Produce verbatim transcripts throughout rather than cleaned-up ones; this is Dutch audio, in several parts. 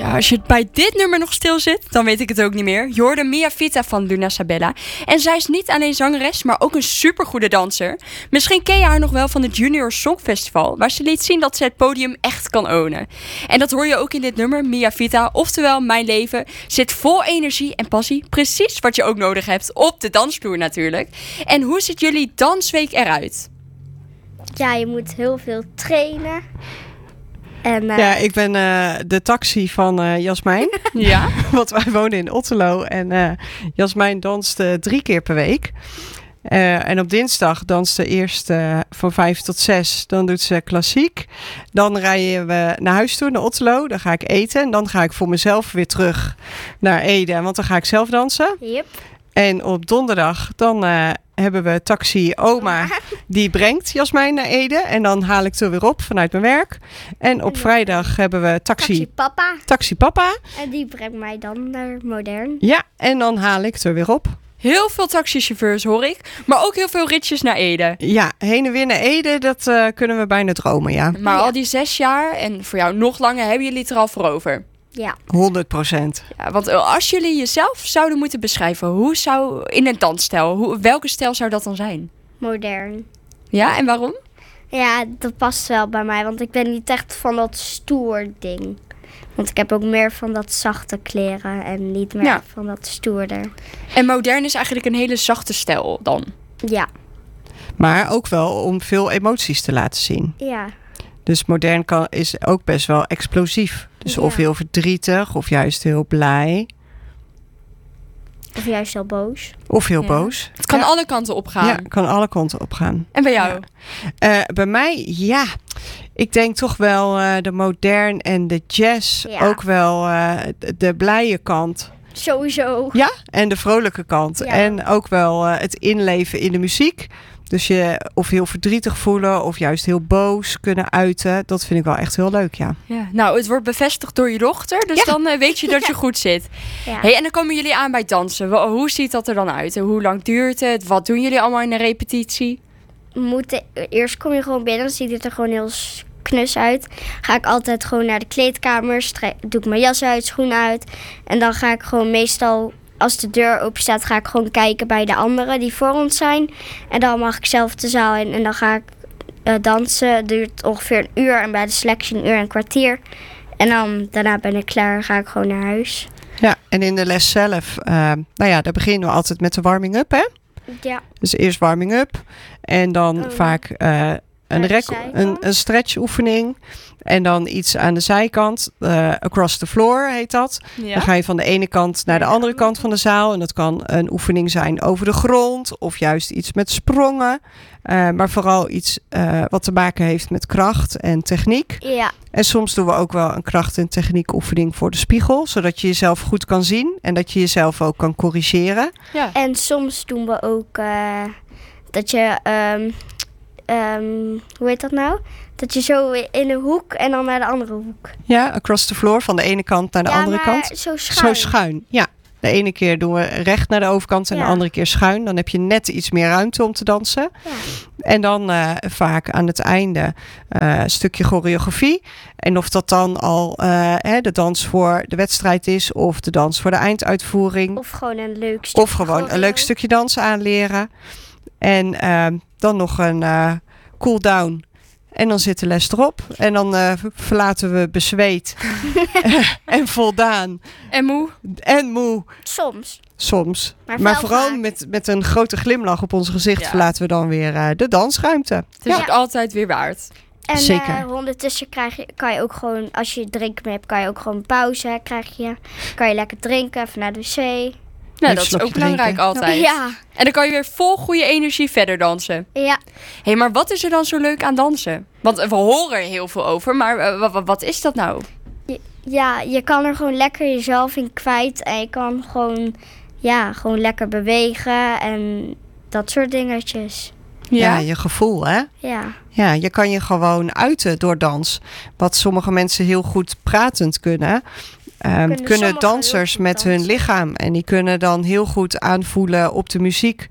Ja, als je bij dit nummer nog stil zit, dan weet ik het ook niet meer. Je hoorde Mia Vita van Luna Sabella. En zij is niet alleen zangeres, maar ook een supergoede danser. Misschien ken je haar nog wel van het Junior Songfestival, waar ze liet zien dat ze het podium echt kan ownen. En dat hoor je ook in dit nummer, Mia Vita. Oftewel, mijn leven zit vol energie en passie. Precies wat je ook nodig hebt op de dansvloer natuurlijk. En hoe ziet jullie dansweek eruit? Ja, je moet heel veel trainen. En, uh... Ja, ik ben uh, de taxi van uh, Jasmijn. Ja? Want wij wonen in Otterlo. En uh, Jasmijn danst uh, drie keer per week. Uh, en op dinsdag danst ze eerst uh, van vijf tot zes. Dan doet ze klassiek. Dan rijden we naar huis toe, naar Otterlo. Dan ga ik eten. En dan ga ik voor mezelf weer terug naar Ede. Want dan ga ik zelf dansen. Yep. En op donderdag dan uh, hebben we taxi oma. Die brengt Jasmijn naar Ede. En dan haal ik er weer op vanuit mijn werk. En op vrijdag hebben we taxi, taxi papa. Taxi papa. En die brengt mij dan naar Modern. Ja, en dan haal ik er weer op. Heel veel taxichauffeurs hoor ik. Maar ook heel veel ritjes naar Ede. Ja, heen en weer naar Ede, dat uh, kunnen we bijna dromen, ja. Maar Ja. al die zes jaar, en voor jou nog langer, hebben jullie het er al voor over? Ja. honderd procent. Ja, want als jullie jezelf zouden moeten beschrijven, hoe zou in een dansstijl, hoe, welke stijl zou dat dan zijn? Modern. Ja, en waarom? Ja, dat past wel bij mij, want ik ben niet echt van dat stoer ding. Want ik heb ook meer van dat zachte kleren en niet meer Ja. van dat stoerder. En modern is eigenlijk een hele zachte stijl dan. Ja, Maar ook wel om veel emoties te laten zien. ja, Dus modern kan, is ook best wel explosief. Dus Ja. of heel verdrietig, of juist heel blij. of juist heel boos. Of heel Ja. boos. Het kan ja. alle kanten opgaan. Ja, kan alle kanten op gaan. En bij jou? Ja. Uh, bij mij, ja. Ik denk toch wel uh, de modern en de jazz. Ja. Ook wel uh, de, de blije kant. Sowieso. Ja, en de vrolijke kant. Ja. En ook wel uh, het inleven in de muziek. Dus je of heel verdrietig voelen of juist heel boos kunnen uiten. Dat vind ik wel echt heel leuk, ja. Ja. Nou, het wordt bevestigd door je dochter, dus Ja. dan uh, weet je dat je goed zit. Ja. Hey, en dan komen jullie aan bij dansen. Wa- Hoe ziet dat er dan uit? En hoe lang duurt het? Wat doen jullie allemaal in een repetitie? We moeten, eerst kom je gewoon binnen, dan ziet het er gewoon heel s- knus uit. Ga ik altijd gewoon naar de kleedkamer, stre- doe ik mijn jas uit, schoenen uit. En dan ga ik gewoon meestal, als de deur open staat, ga ik gewoon kijken bij de anderen die voor ons zijn. En dan mag ik zelf de zaal in en dan ga ik uh, dansen. Het duurt ongeveer een uur en bij de selectie een uur en een kwartier. En dan, daarna ben ik klaar, ga ik gewoon naar huis. Ja, en in de les zelf, uh, nou ja, daar beginnen we altijd met de warming-up, hè? Ja, Dus eerst warming-up en dan Oh. vaak uh, een, de rek, zijkant? een, een stretch-oefening. En dan iets aan de zijkant. Uh, across the floor heet dat. Ja. Dan ga je van de ene kant naar de andere kant van de zaal. En dat kan een oefening zijn over de grond. Of juist iets met sprongen. Uh, maar vooral iets uh, wat te maken heeft met kracht en techniek. ja, En soms doen we ook wel een kracht- en techniek oefening voor de spiegel. Zodat je jezelf goed kan zien. En dat je jezelf ook kan corrigeren. Ja. en soms doen we ook uh, dat je, um, um, hoe heet dat nou? Dat je zo in een hoek en dan naar de andere hoek. Ja, across the floor. Van de ene kant naar de ja, andere maar kant. zo schuin. Zo schuin, ja. De ene keer doen we recht naar de overkant en Ja. de andere keer schuin. Dan heb je net iets meer ruimte om te dansen. Ja. En dan uh, vaak aan het einde uh, een stukje choreografie. En of dat dan al uh, hè, de dans voor de wedstrijd is of de dans voor de einduitvoering. Of, Of gewoon een leuk stuk. of gewoon een leuk stukje dansen aanleren. En uh, dan nog een uh, cool down. En dan zit de les erop. En dan uh, verlaten we bezweet en voldaan. En moe? En moe. Soms. Soms. Maar Maar, wel vooral vaak. met, met een grote glimlach op ons gezicht Ja. verlaten we dan weer uh, de dansruimte. Het is Ja. ook altijd weer waard. En Zeker. uh, ondertussen krijg je, kan je ook gewoon, als je drinken mee hebt, kan je ook gewoon pauze krijg je. Kan je lekker drinken, even naar de wc. Nou, Even dat is ook slokje belangrijk drinken. altijd. Ja, En dan kan je weer vol goede energie verder dansen. ja. Hé, hey, maar wat is er dan zo leuk aan dansen? Want we horen er heel veel over, maar uh, wat, wat is dat nou? Ja, je kan er gewoon lekker jezelf in kwijt. En je kan gewoon, ja, gewoon lekker bewegen en dat soort dingetjes. Ja, je gevoel, hè? Ja, Ja, je kan je gewoon uiten door dans. Wat sommige mensen heel goed pratend kunnen. Um, Kunnen kunnen sommigen dansers heel goed met hun dansen. lichaam. En die kunnen dan heel goed aanvoelen op de muziek.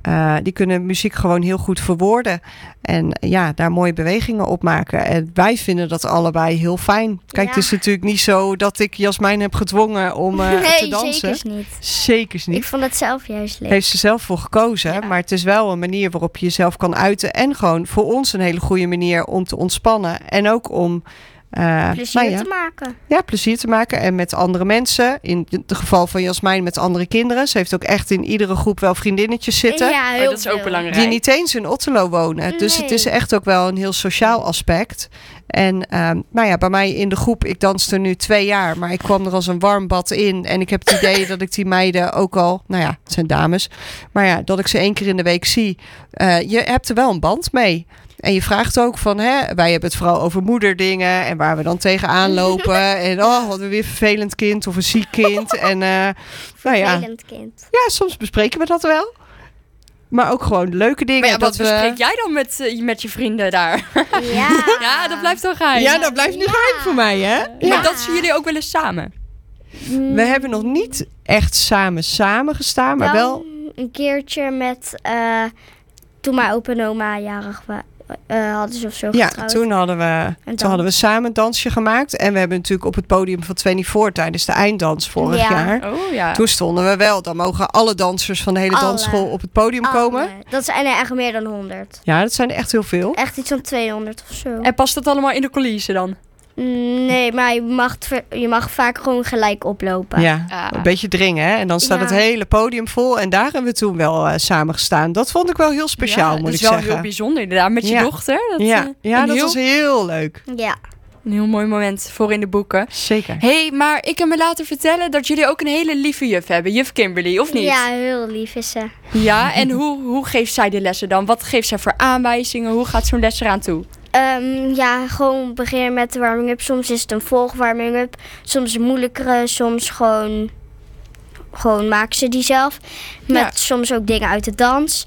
uh, die kunnen muziek gewoon heel goed verwoorden. En ja, daar mooie bewegingen op maken. En wij vinden dat allebei heel fijn. Kijk, ja. Het is natuurlijk niet zo dat ik Jasmijn heb gedwongen om uh, nee, te dansen. Zekers niet. Zekers niet. Ik vond het zelf juist leuk. Heeft ze zelf voor gekozen. Ja. Maar het is wel een manier waarop je jezelf kan uiten. En gewoon voor ons een hele goede manier om te ontspannen. En ook om Uh, plezier nou ja. te maken. Ja, plezier te maken. En met andere mensen. In het geval van Jasmijn met andere kinderen. Ze heeft ook echt in iedere groep wel vriendinnetjes zitten. Ja, heel oh, dat is ook veel. belangrijk. Die niet eens in Otterlo wonen. Nee. Dus het is echt ook wel een heel sociaal aspect. En uh, nou ja, bij mij in de groep, ik danste nu twee jaar. Maar ik kwam er als een warm bad in. En ik heb het idee dat ik die meiden ook al, nou ja, het zijn dames. Maar ja, dat ik ze één keer in de week zie. Uh, je hebt er wel een band mee. En je vraagt ook van, hè, wij hebben het vooral over moederdingen en waar we dan tegenaan lopen. En oh, hadden we weer een vervelend kind of een ziek kind. En, uh, nou ja, vervelend kind. Ja, soms bespreken we dat wel. Maar ook gewoon leuke dingen. Maar ja, wat dat bespreek we... jij dan met, uh, met je vrienden daar? Ja. Ja, dat blijft toch geheim. Ja, dat blijft nu geheim ja. voor mij, hè? Ja. Ja. Maar dat zien jullie ook wel eens samen? We hebben nog niet echt samen samen gestaan, maar wel... wel... een keertje met... Uh, toen mijn opa en oma jarig waren. Uh, hadden ze of zo Ja, getrouwd. toen hadden, we, toen hadden we samen een dansje gemaakt. En we hebben natuurlijk op het podium van vierentwintig tijdens de einddans vorig ja. jaar. Oh, ja. Toen stonden we wel. Dan mogen alle dansers van de hele alle. dansschool op het podium alle. komen. Dat zijn er echt meer dan honderd. Ja, dat zijn er echt heel veel. Echt iets van tweehonderd of zo. En past dat allemaal in de coulissen dan? Nee, maar je mag, je mag vaak gewoon gelijk oplopen. Ja, Ah. een beetje dringen. Hè? En dan staat Ja. het hele podium vol. En daar hebben we toen wel uh, samen gestaan. Dat vond ik wel heel speciaal, ja, moet ik zeggen. Dat is zeggen. wel heel bijzonder inderdaad, met je Ja. dochter. Dat, ja, uh, ja dat heel, was heel leuk. Ja. een heel mooi moment voor in de boeken. Zeker. Hé, hey, maar ik heb me laten vertellen dat jullie ook een hele lieve juf hebben. Juf Kimberly, of niet? Ja, heel lief is ze. Ja, en hoe, hoe geeft zij de lessen dan? Wat geeft zij voor aanwijzingen? Hoe gaat zo'n les eraan toe? Um, ja, gewoon beginnen met de warming-up. Soms is het een volgwarming-up. Soms een moeilijkere. Soms gewoon, gewoon maken ze die zelf. Met Ja. soms ook dingen uit de dans.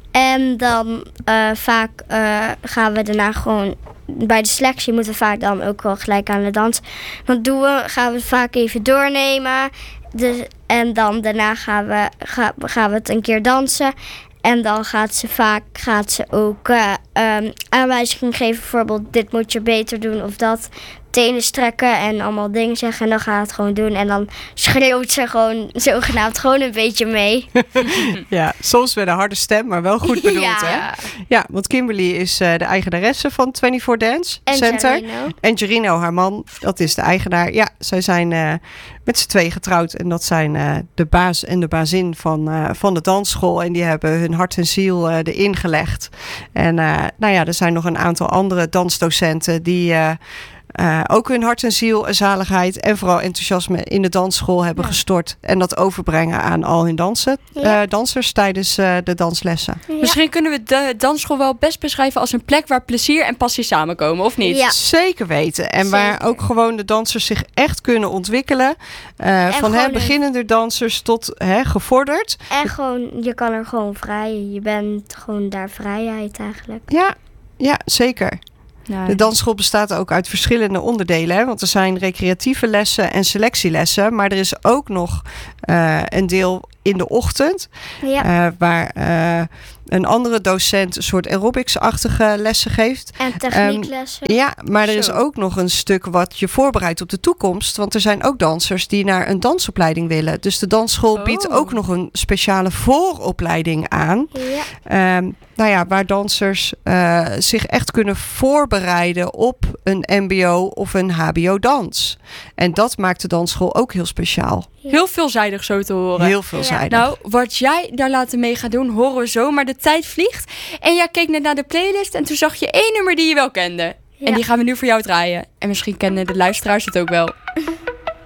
En dan uh, vaak uh, gaan we daarna gewoon... Bij de selectie moeten we vaak dan ook wel gelijk aan de dans. Want doen we, gaan we vaak even doornemen. Dus, en dan daarna gaan we, ga, gaan we het een keer dansen. En dan gaat ze vaak gaat ze ook uh, um, aanwijzingen geven. Bijvoorbeeld, dit moet je beter doen of dat. Tenen strekken en allemaal dingen zeggen. En dan gaat het gewoon doen. En dan schreeuwt ze gewoon zogenaamd gewoon een beetje mee. Ja, soms met een harde stem, maar wel goed bedoeld. Ja. Hè? Ja, want Kimberly is uh, de eigenaresse van vierentwintig Dance En Center. Gerino. En Gerino, haar man, dat is de eigenaar. Ja, zij zijn uh, met z'n twee getrouwd. En dat zijn uh, de baas en de bazin van, uh, van de dansschool. En die hebben hun hart en ziel uh, erin gelegd. En uh, nou ja, er zijn nog een aantal andere dansdocenten die... Uh, Uh, ook hun hart en ziel en zaligheid en vooral enthousiasme in de dansschool hebben ja. gestort. En dat overbrengen aan al hun dansen, ja. uh, dansers tijdens uh, de danslessen. Ja. Misschien kunnen we de dansschool wel best beschrijven als een plek waar plezier en passie samenkomen, of niet? Ja. Zeker weten. En Zeker. Waar ook gewoon de dansers zich echt kunnen ontwikkelen. Uh, van hè, beginnende dansers tot hè, gevorderd. En gewoon, je kan er gewoon vrij. Je bent gewoon daar vrijheid eigenlijk. Ja, ja zeker. Nee. De dansschool bestaat ook uit verschillende onderdelen. Hè? Want er zijn recreatieve lessen en selectielessen. Maar er is ook nog uh, een deel in de ochtend. Ja. Uh, waar uh, een andere docent een soort aerobics-achtige lessen geeft. En technieklessen. Um, ja, maar er Zo. is ook nog een stuk wat je voorbereidt op de toekomst. Want er zijn ook dansers die naar een dansopleiding willen. Dus de dansschool Oh. biedt ook nog een speciale vooropleiding aan. Ja. Um, nou ja, waar dansers uh, zich echt kunnen voorbereiden op een mbo of een hbo-dans. En dat maakt de dansschool ook heel speciaal. Ja. Heel veelzijdig zo te horen. Heel veelzijdig. Nou, wat jij daar later mee gaat doen, horen we zo. Maar de tijd vliegt. En jij keek net naar de playlist en toen zag je één nummer die je wel kende. Ja. En die gaan we nu voor jou draaien. En misschien kennen de luisteraars het ook wel.